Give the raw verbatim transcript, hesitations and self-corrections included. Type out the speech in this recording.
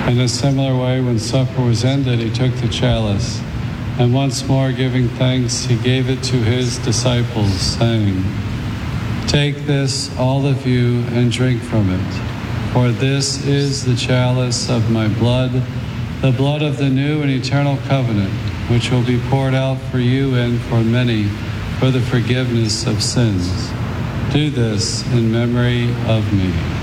In a similar way, when supper was ended, he took the chalice, and once more giving thanks, he gave it to his disciples, saying, "Take this, all of you, and drink from it, for this is the chalice of my blood, the blood of the new and eternal covenant, which will be poured out for you and for many for the forgiveness of sins. Do this in memory of me."